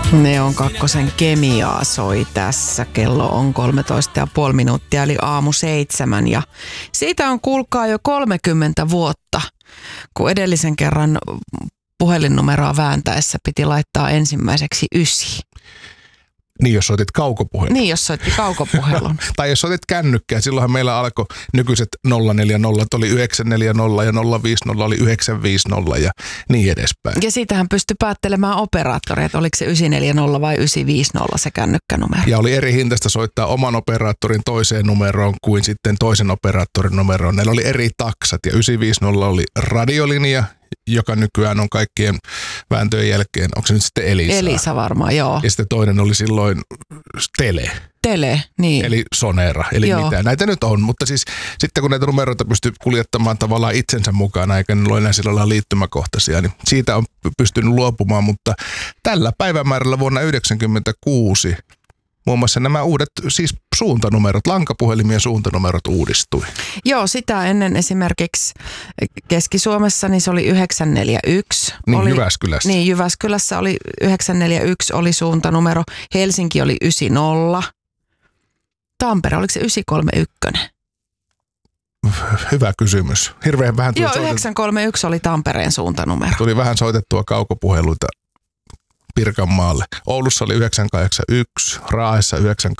Neon kakkosen Kemiaa soi tässä. Kello on 13,5 minuuttia eli aamu 7 ja siitä on kuulkaa jo 30 vuotta, kun edellisen kerran puhelinnumeroa vääntäessä piti laittaa ensimmäiseksi 9. Niin, jos soitit kaukopuhelun. Niin, jos soitti kaukopuhelun. Tai jos soitit kännykkää, silloinhan meillä alkoi nykyiset 040, oli 940 ja 050 oli 950 ja niin edespäin. Ja siitähän pystyi päättelemään operaattori, että oliko se 940 vai 950 se kännykkänumero. Ja oli eri hintaista soittaa oman operaattorin toiseen numeroon kuin sitten toisen operaattorin numeroon. Näillä oli eri taksat ja 950 oli radiolinja, joka nykyään on kaikkien vääntöjen jälkeen, onko se nyt sitten Elisa? Elisa varmaan, joo. Ja sitten toinen oli silloin Tele, niin. Eli Sonera, eli joo. mitä. Näitä nyt on, mutta siis sitten kun näitä numeroita pystyy kuljettamaan tavallaan itsensä mukana, eikä ne ole enää sillä lailla liittymäkohtaisia, niin siitä on pystynyt luopumaan, mutta tällä päivämäärällä vuonna 1996 muun muassa nämä uudet siis suuntanumerot, lankapuhelimien suuntanumerot uudistui. Joo, sitä ennen esimerkiksi Keski-Suomessa niin se oli 941. Niin, Jyväskylässä. Niin, Jyväskylässä oli 941 oli suuntanumero. Helsinki oli 90. Tampere, oliko se 931? Hyvä kysymys. Hirveän vähän tuli 931 oli Tampereen suuntanumero. Tuli vähän soitettua kaukopuheluita Pirkanmaalle. Oulussa oli 981, Raahessa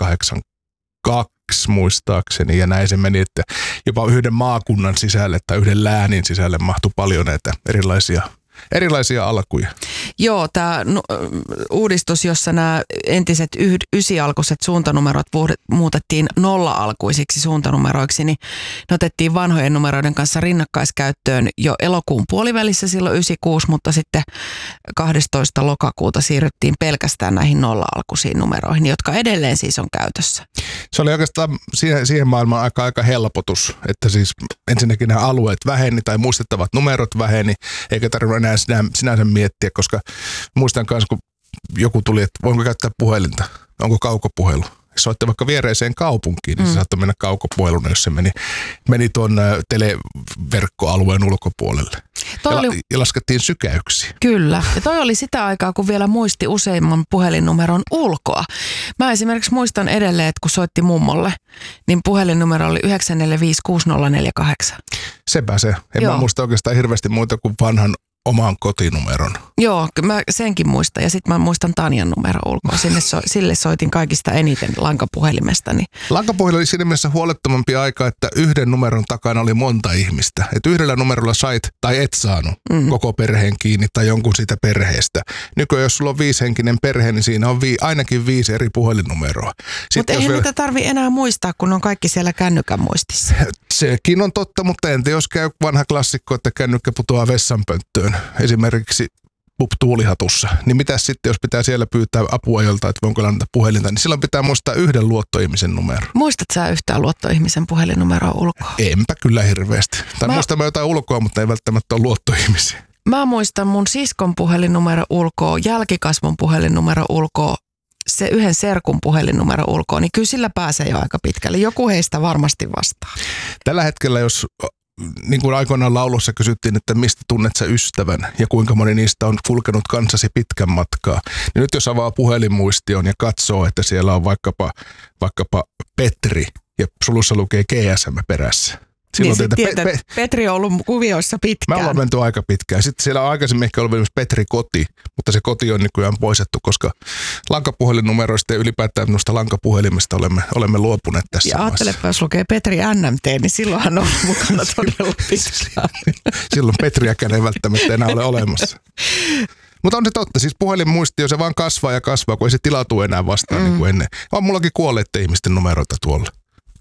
982 muistaakseni ja näin se meni, että jopa yhden maakunnan sisälle tai yhden läänin sisälle mahtui paljon näitä erilaisia alkuja. Joo, tämä uudistus, jossa nämä entiset 9-alkuiset suuntanumerot muutettiin 0-alkuisiksi suuntanumeroiksi, niin ne otettiin vanhojen numeroiden kanssa rinnakkaiskäyttöön jo elokuun puolivälissä silloin 96, mutta sitten 12. lokakuuta siirryttiin pelkästään näihin 0-alkuisiin numeroihin, jotka edelleen siis on käytössä. Se oli oikeastaan siihen maailman aika helpotus, että siis ensinnäkin nämä alueet väheni tai muistettavat numerot väheni, eikä tarvinnut enää sinänsä miettiä, koska muistan myös, kun joku tuli, että voinko käyttää puhelinta, onko kaukopuhelu. Soitti vaikka viereiseen kaupunkiin, niin se saattoi mennä kaukopuheluna, jos se meni tuon televerkkoalueen ulkopuolelle. Ja laskettiin sykäyksiä. Kyllä. Ja toi oli sitä aikaa, kun vielä muisti useimman puhelinnumeron ulkoa. Mä esimerkiksi muistan edelleen, että kun soitti mummolle, niin puhelinnumero oli 9456048. Sepä se. Mä muista oikeastaan hirveästi muuta kuin vanhan oman kotinumeron. Joo, mä senkin muistan. Ja sitten mä muistan Tanjan numero ulkoa. Sille soitin kaikista eniten lankapuhelimesta. Lankapuhelin oli siinä mielessä huolettomampi aika, että yhden numeron takana oli monta ihmistä. Että yhdellä numerolla sait tai et saanut koko perheen kiinni tai jonkun siitä perheestä. Nykyään jos sulla on 5-henkinen perhe, niin siinä on ainakin 5 eri puhelinnumeroa. Mutta eihän niitä tarvi enää muistaa, kun on kaikki siellä kännykän muistissa. Sekin on totta, mutta entä jos käy vanha klassikko, että kännykkä putoaa vessanpönttöön. Esimerkiksi tuulihatussa, niin mitäs sitten, jos pitää siellä pyytää apua joltain, että voinko lainata puhelinta, niin silloin pitää muistaa yhden luottoihmisen numero. Muistat sä yhtään luottoihmisen puhelinnumeroa ulkoa? Enpä kyllä hirveästi. Tai muistan jotain ulkoa, mutta ei välttämättä ole luottoihmisiä. Mä muistan mun siskon puhelinnumero ulkoa, jälkikasvun puhelinnumero ulkoa, se yhden serkun puhelinnumero ulkoa, niin kyllä sillä pääsee jo aika pitkälle. Joku heistä varmasti vastaa. Tällä hetkellä, jos niin kuin aikoinaan laulussa kysyttiin, että mistä tunnet sä ystävän ja kuinka moni niistä on kulkenut kanssasi pitkän matkaa. Niin nyt jos avaa puhelinmuistion ja katsoo, että siellä on vaikkapa Petri ja sulussa lukee GSM perässä. Silloin niin tietää, Petri on ollut kuvioissa pitkään. Me ollaan menty aika pitkään. Sitten siellä on aikaisemmin ehkä ollut myös Petri Koti, mutta se koti on nykyään poistettu, koska lankapuhelinnumeroista ja ylipäätään noista lankapuhelimista olemme luopuneet tässä ja ajattelepa, jos lukee Petri NMT, niin silloinhan on mukana todella pitkään. Silloin Petriäkään ei välttämättä enää ole olemassa. Mutta on se totta, siis puhelinmuistio se vaan kasvaa ja kasvaa, kun ei se tilautu enää vastaan niin kuin ennen. On mullakin kuolleiden ihmisten numeroita tuolla.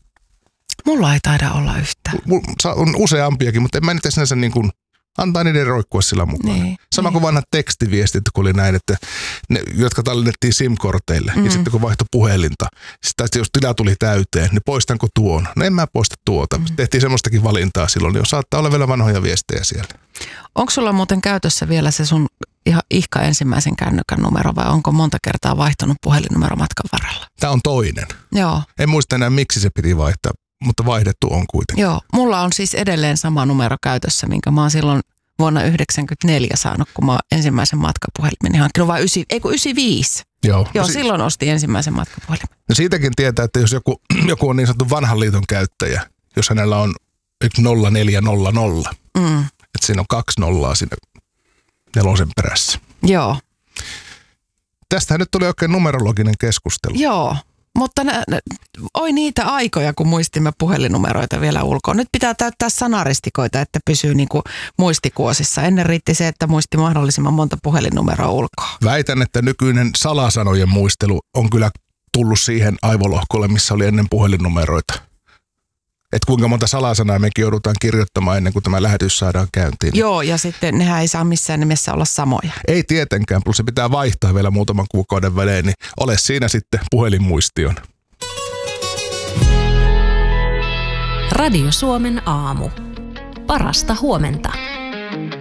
Mulla ei taida olla yhtään. On useampiakin, mutta en mä niitä sinänsä niin kuin antaa niiden roikkua sillä mukana. Sama kuin vanhat tekstiviestit, kun oli näin, että ne, jotka tallennettiin SIM-korteille. Ja sitten kun vaihtoi puhelinta, sitten jos tila tuli täyteen, niin poistanko tuon? No en mä poista tuota. Tehtiin semmoistakin valintaa silloin, niin saattaa olla vielä vanhoja viestejä siellä. Onko sulla muuten käytössä vielä se sun ihan ihka ensimmäisen kännykän numero vai onko monta kertaa vaihtunut puhelinnumero matkan varrella? Tämä on toinen. Joo. En muista enää, miksi se piti vaihtaa. Mutta vaihdettu on kuitenkin. Joo, mulla on siis edelleen sama numero käytössä, minkä mä oon silloin vuonna 1994 saanut, kun mä oon ensimmäisen matkapuhelimen hankkinut, vai 95. Joo, silloin ostin ensimmäisen matkapuhelimen. No siitäkin tietää, että jos joku on niin sanottu vanhan liiton käyttäjä, jos hänellä on 0400, että siinä on 2 nollaa sinne 4 perässä. Joo. Tästähän nyt tuli oikein numerologinen keskustelu. Joo, mutta oi niitä aikoja, kun muistimme puhelinnumeroita vielä ulkoa. Nyt pitää täyttää sanaristikoita, että pysyy niin kuin muistikuosissa. Ennen riitti se, että muisti mahdollisimman monta puhelinnumeroa ulkoa. Väitän, että nykyinen salasanojen muistelu on kyllä tullut siihen aivolohkolle, missä oli ennen puhelinnumeroita. Että kuinka monta salasanaa mekin joudutaan kirjoittamaan ennen kuin tämä lähetys saadaan käyntiin. Joo, ja sitten nehän ei saa missään nimessä olla samoja. Ei tietenkään, plus se pitää vaihtaa vielä muutaman kuukauden välein, niin ole siinä sitten puhelinmuistion. Radio Suomen aamu. Parasta huomenta.